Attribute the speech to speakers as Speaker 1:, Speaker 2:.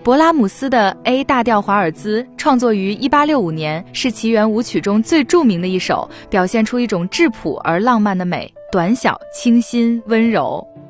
Speaker 1: 勃拉姆斯的 A 大调华尔兹创作于1865年，是奇缘舞曲中最著名的一首，表现出一种质朴而浪漫的美，短小、清新、温柔。